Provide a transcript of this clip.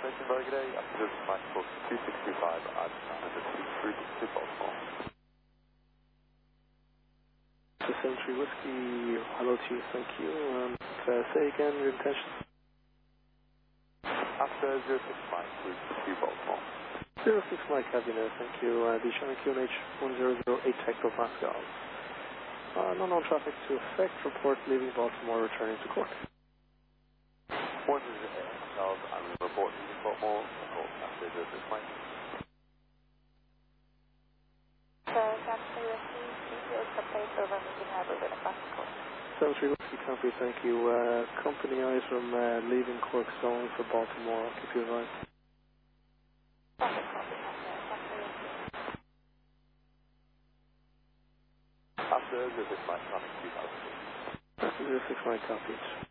information very good day. After this, Mike Book 2625 at 123 to Baltimore. Century Whiskey, hello to you, thank you. Say again your intention. After 06 Mike Book to Baltimore. 06 Mike, Cabiner, thank you. Deshaun QNH 1008 Hector Pascal. No known traffic to effect. Report leaving Baltimore, returning to court. 108 Pascal, I'm reporting to Baltimore. After 06 Mike. Century Whiskey, CPO subspace over Michigan Harbor with a classical. Century Whiskey, copy, thank you. Company eyes from leaving Cork Zone for Baltimore. I'll keep you advised. After 06 Mike, traffic 2000. After 06 Mike, copy.